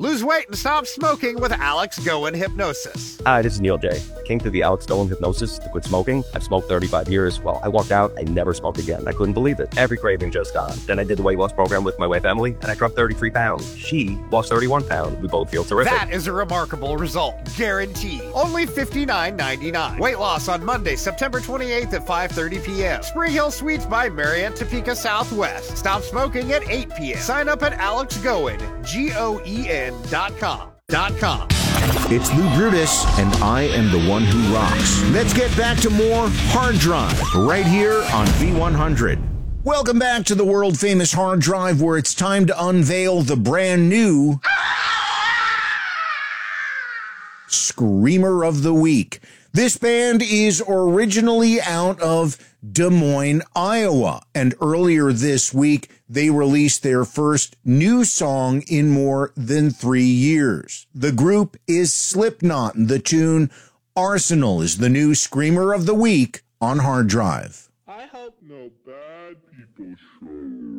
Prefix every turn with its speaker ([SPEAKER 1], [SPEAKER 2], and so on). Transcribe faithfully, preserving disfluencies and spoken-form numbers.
[SPEAKER 1] Lose weight and stop smoking with Alex Goen Hypnosis.
[SPEAKER 2] Hi, this is Neil J. Came through the Alex Goen Hypnosis to quit smoking. I've smoked thirty-five years. Well, I walked out, I never smoked again. I couldn't believe it. Every craving just gone. Then I did the weight loss program with my wife Emily, and I dropped thirty-three pounds. She lost thirty-one pounds. We both feel terrific.
[SPEAKER 1] That is a remarkable result. Guaranteed. Only fifty-nine ninety-nine. Weight loss on Monday, September twenty-eighth at five thirty p.m. Spring Hill Suites by Marriott Topeka Southwest. Stop smoking at eight p.m. Sign up at Alex Goen, G O E N dot com. Dot com.
[SPEAKER 3] It's Lou Brutus, and I am the one who rocks. Let's get back to more Hard Drive right here on V one hundred. Welcome back to the world-famous Hard Drive, where it's time to unveil the brand new Screamer of the Week. This band is originally out of Des Moines, Iowa, and earlier this week, they released their first new song in more than three years. The group is Slipknot, and the tune Arsenal is the new Screamer of the Week on Hard Drive.
[SPEAKER 4] I hope no bad people show.